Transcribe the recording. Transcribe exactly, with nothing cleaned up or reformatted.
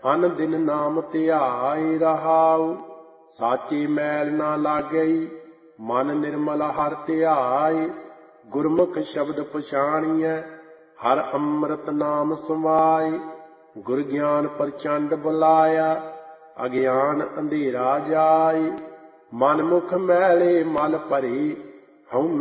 ਅਨ ਦਿਨ ਨਾਮ ਧਿਆਏ ਰਹਾਉ। ਸਾਚੀ ਮੈਲ ਨਾ ਲਾਗਈ ਮਨ ਨਿਰਮਲ ਹਰ ਧਿਆਏ। ਗੁਰਮੁਖ ਸ਼ਬਦ ਪਛਾਣੀਐ ਹਰ ਅੰਮ੍ਰਿਤ ਨਾਮ ਸਮਾਏ। ਗੁਰ ਗਿਆਨ ਪ੍ਰਚੰਡ ਬੁਲਾਇਆ ਅਗਿਆਨ ਅੰਧੇਰਾ ਜਾਏ। ਮਨ ਮੁਖ ਮੈਲੇ ਮਲ ਭਰੇ ਹਉ